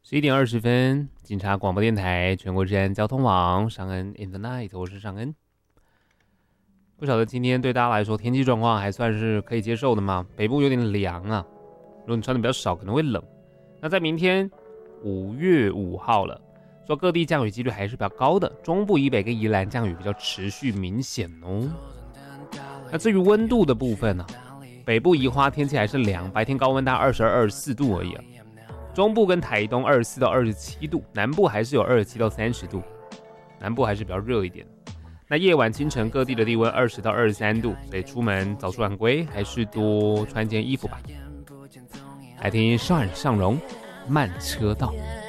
11点20分，警察广播电台全国治安交通网，尚恩 in the night， 我是尚恩。不晓得今天对大家来说天气状况还算是可以接受的吗？北部有点凉啊，如果你穿的比较少可能会冷。那在明天5月5号了，说各地降雨几率还是比较高的，中部以北跟宜兰降雨比较持续明显哦。那至于温度的部分呢，北部宜花天气还是凉，白天高温大概22、24度而已啊。中部跟台东24到27度，南部还是有27到30度，南部还是比较热一点。那夜晚清晨各地的低温20到23度，所以出门早出晚归还是多穿件衣服吧。来听上容慢车道。